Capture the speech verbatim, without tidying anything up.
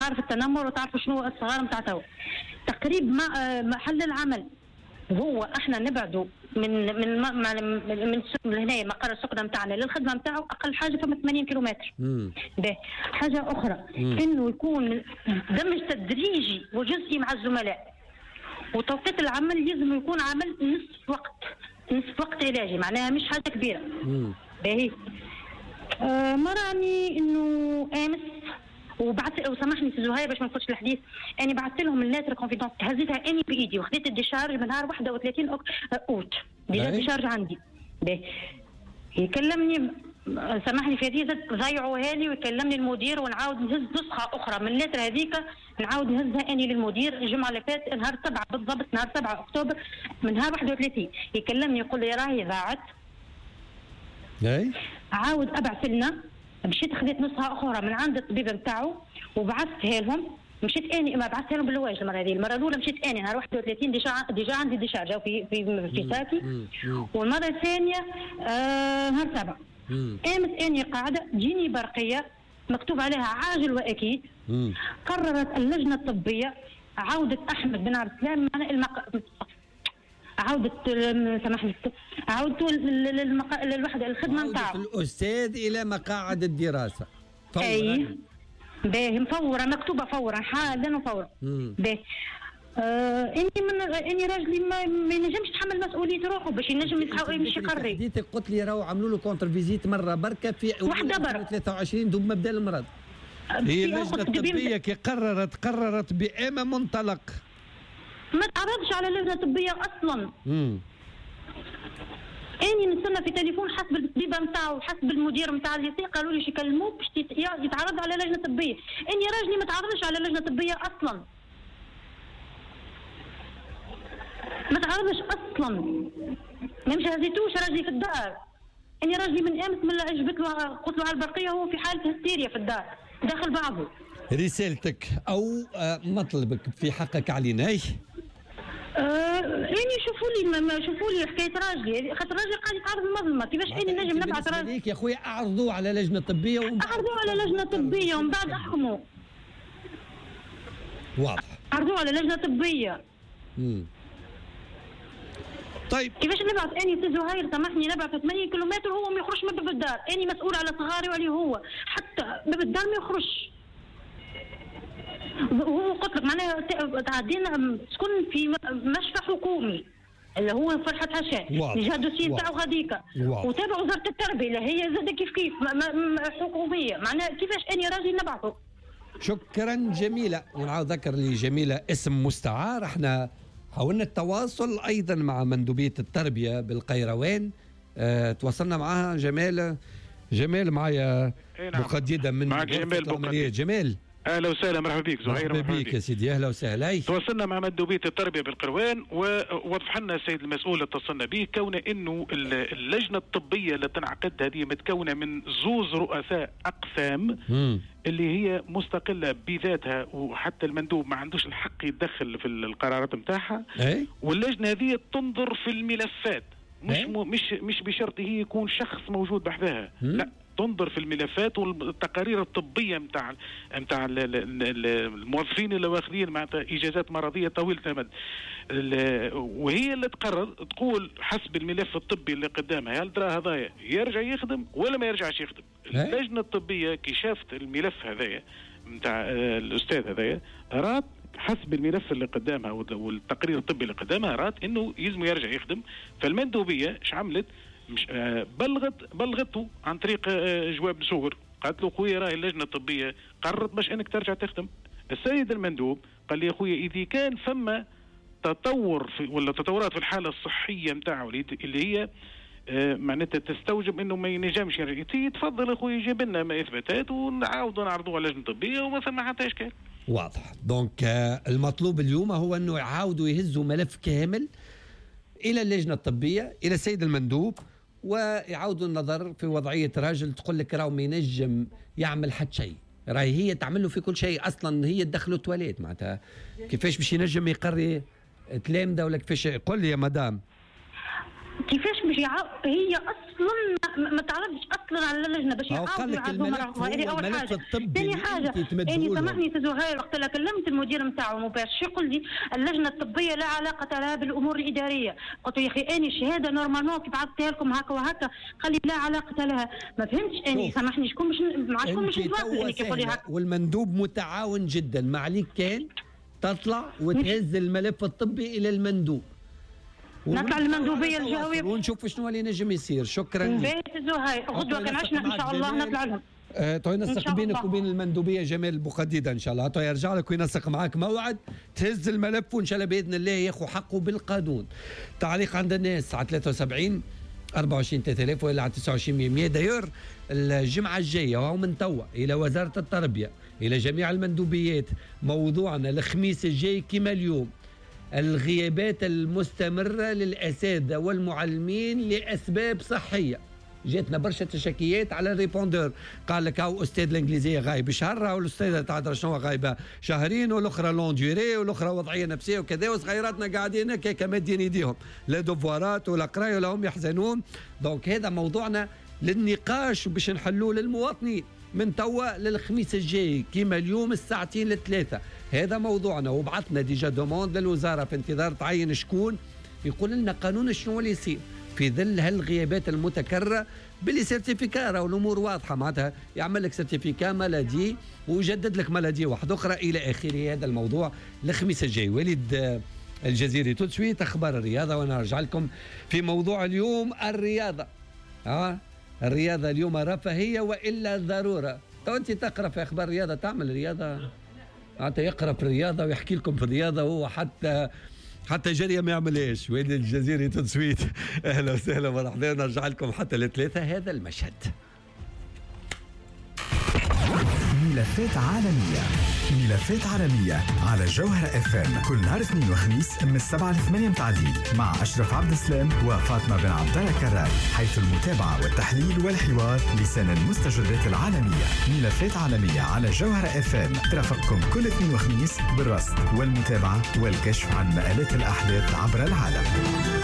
تعرف التنمر وتعرف شنو الصغار نتاع تو. تقريب مع محل العمل هو احنا نبعدوا من من من, من هنا مقر السكنه نتاعنا للخدمه نتاعو اقل حاجه فما ثمانين كيلومتر. باهي حاجه اخرى مم. انه يكون دمج تدريجي وجزئي مع الزملاء، وتوقيت العمل لازم يكون عمل نصف وقت نصف وقت علاجي، معناها مش حاجه كبيره. باهي آه ما راني انه امس وبعث وسامحني سي زهير باش ما نفوتش الحديث، اني بعثت لهم اللاتر كونفيدونس هزيتها اني بايدي وخديت الديشارج من نهار واحد وثلاثين اوت ديجا الديشارج عندي. باهي يكلمني سامحني في هذه ضيعوها لي ويكلمني المدير ونعاود نهز نسخه اخرى من اللاتر هذيك نعاود نهزها اني للمدير الجمعه اللي فاتت نهار سبعة بالضبط نهار سبعة اكتوبر من نهار واحد وثلاثين. يكلمني يقول لي راهي ضاعت. اي عاود ابعث لنا. مشيت خذيت نسخه اخرى من عند الطبيب نتاعو وبعثتها لهم. مشيت اني ما بعثتها لهم باللواج المره هذه. المره الاولى مشيت اني نهار واحد وثلاثين ديجا ديجا عندي ديشارج في في في ساكي، والمره الثانيه آه نهار سبعة. امس اني قاعده تجيني برقيه مكتوب عليها عاجل واكيد. مم. قررت اللجنه الطبيه عوده احمد بن عبد السلام معنا المق... عودة سامحني عودته للمق... للوحدة الخدمة نتاعو الأستاذ إلى مقاعد الدراسة فورا. أي باهي فورا مكتوبة فورا حالا وفورا. باهي آه اني من اني راجلي ما, ما ينجمش يتحمل مسؤوليه روحه باش ينجم يمشي يقري. بديتي قلت لي راهو عملوا له كونتر فيزيت مره بركه في وحده برك ثلاثة وعشرين دوب مبدا المرض. هي اللجنه الطبيه كي قررت قررت بأيما منطلق ما تعرضش على اللجنه الطبيه اصلا. امم اني نستنى في تليفون حسب الطبيبه نتاعو حسب المدير نتاع الليسي قالوا لي يكلموك باش يتعرض على لجنه طبيه. اني راجلي ما تعرضش على لجنه طبيه اصلا، ما تعرضش اصلا، ما مش هزيتوش راجلي في الدار. اني راجلي من امس من جبت له قلت له على البرقيه هو في حاله هستيريا في الدار داخل بعضه. رسالتك او مطلبك في حقك علينا ايش؟ آه يعني شوفوا لي شوفوا لي حكايه راجلي، خاطر راجلي قاعد يتعرض للمظلمه، كيفاش اني نجم نبعث راجلي؟ يا خويا اعرضوه على لجنه طبيه اعرضوه على لجنه طبيه ومن بعد احكموا. واضح. اعرضوه على لجنه طبيه. امم طيب كيفاش نبعث اني سي زهير سامحني نبعث ثمانين كيلومتر وهو ما يخرجش من باب الدار، اني مسؤول على صغاري وعليه هو، حتى باب الدار ما يخرجش. وهو قلت لك معناها تعدينا تكون في مشفى حكومي اللي هو فرحة حشا جا الدوسي نتاعو غاديك وتابع وزارة التربية اللي هي زاد كيف كيف حكومية، معناها كيفاش اني راجل نبعثه. شكرا جميلة. ونعاود ذكر لي جميلة اسم مستعار. احنا حاولنا التواصل ايضا مع مندوبية التربية بالقيروان، اه تواصلنا معها جمال جمال معايا مقددا من معك جمال جمال اهلا وسهلا مرحبا بك زهير. مرحبا بك يا سيدي اهلا وسهلا. تواصلنا مع مندوبيه التربيه بالقروان ووضح لنا السيد المسؤول اتصلنا به كون انه اللجنه الطبيه اللي تنعقد هذه متكونه من زوز رؤساء اقسام م. اللي هي مستقله بذاتها وحتى المندوب ما عندوش الحق يتدخل في القرارات نتاعها. واللجنه هذه تنظر في الملفات مش مش مش بشرط هي يكون شخص موجود بحذاها، لا تنظر في الملفات والتقارير الطبيه نتاع نتاع الموظفين اللي واخذين معناتها اجازات مرضيه طويله المدى، وهي اللي تقرر تقول حسب الملف الطبي اللي قدامها هل ترى هذايا يرجع يخدم ولا ما يرجعش يخدم. اللجنه الطبيه كي شافت الملف هذايا نتاع الاستاذ هذايا رات حسب الملف اللي قدامها والتقرير الطبي اللي قدامها رات انه يلزم يرجع يخدم. فالمندوبيه ايش عملت؟ مش آه بلغت بلغته عن طريق آه جواب صور، قالت له خويا راهي اللجنه الطبيه قررت باش انك ترجع تخدم. السيد المندوب قال لي يا خويا اذا كان فما تطور في ولا تطورات في الحاله الصحيه نتاعو اللي هي آه معناتها تستوجب انه ما ينجمش يرجع، تفضل يا خويا جيب لنا ما اثباتات ونعاودوا نعرضوها على اللجنه الطبيه وما ثم حتى اشكال. واضح. دونك آه المطلوب اليوم هو انه يعاودوا يهزوا ملف كامل الى اللجنه الطبيه الى السيد المندوب ويعاودوا النظر في وضعيه راجل تقول لك راهو ما ينجم يعمل حتى شيء، راهي هي تعمل له في كل شيء اصلا، هي تدخله تواليت معناتها كيفاش باش ينجم يقري تلامذه ولا كيفاش؟ قول لي يا مدام. كيفاش باش يعاود هي اصلا ما, ما تعرضش اصلا على اللجنه باش يعاودوا يعاودوا مره ثانيه. اول حاجه. ثاني حاجه يعني سامحني سي زهير، وقت اللي كلمت المدير نتاعو مباشر يقول لي اللجنه الطبيه لا علاقه لها بالامور الاداريه. قلت له يا اخي اني الشهاده نورمالمون كي بعثتها لكم هكا وهكا، قال لي لا علاقه لها. ما فهمتش اني سامحني شكون باش مع شكون باش نتواصل اني كيقول لي هكا. والمندوب متعاون جدا، ما عليك كان تطلع وتهز الملف الطبي الى المندوب، نطلع المندوبيه الجهويه ونشوف شنو اللي نجم يصير. شكرا لك. بيت زهير غدوه كان عشنا ان شاء الله نطلع لهم. أه تو ينسق بينك وبين المندوبيه جمال بوقديده ان شاء الله، تو يرجع لك وينسق معك موعد تهز الملف وان شاء الله باذن الله ياخذ حقه بالقانون. تعليق عند الناس على ثلاثة وسبعين أربعة وعشرين ثلاثة آلاف ولا على تسعة وعشرين مئة. داير الجمعه الجايه وهو من توا الى وزاره التربيه الى جميع المندوبيات، موضوعنا الخميس الجاي كما اليوم الغيابات المستمرة للأساتذة والمعلمين لأسباب صحية. جاتنا برشا تشكيات على الريبوندور، قال لك هاو أستاذ الإنجليزية غايب شهر، والأستاذة تاع شنو غايبة شهرين، والأخرى لون ديوري، والأخرى وضعية نفسية وكذا، وصغيراتنا قاعدين هكاك مادين يديهم لا دوفوارات ولا قراية ولا هم يحزنون. دونك هذا موضوعنا للنقاش باش نحلوه للمواطنين من توا للخميس الجاي كيما اليوم الساعتين للثلاثة. هذا موضوعنا، وبعثنا ديجا دوموند للوزارة في انتظار تعين شكون يقول لنا قانون شنو اللي يصير في ظل هالغيابات المتكررة باللي سيرتيفيكا. راهو الأمور واضحة، معناتها يعمل لك سيرتيفيكا مالادي ويجدد لك مالادي واحدة أخرى إلى آخره. هذا الموضوع الخميس الجاي. وليد الجزيري تو سويت أخبار الرياضة، وأنا أرجع لكم في موضوع اليوم الرياضة. ها الرياضة اليوم رفاهية وإلا ضرورة. تو أنت تقرأ في أخبار الرياضة، تعمل رياضة، حتى يقرأ في الرياضة ويحكي لكم في الرياضة، وهو حتى حتى جريه ما يعملهاش. وين الجزيري تنسويت، أهلا وسهلا مرحبا. نرجع لكم حتى لثلاثة هذا المشهد. ملفات عالمية. ملفات عالمية على جوهر اف ام كل نهار اثنين وخميس من السبعة لثمانية متاع الليل مع أشرف عبد السلام وفاطمة بن عبد الله كراي، حيث المتابعة والتحليل والحوار لسان المستجدات العالمية. ملفات عالمية على جوهر اف ام ترافقكم كل اثنين وخميس بالرصد والمتابعة والكشف عن مآلات الأحداث عبر العالم.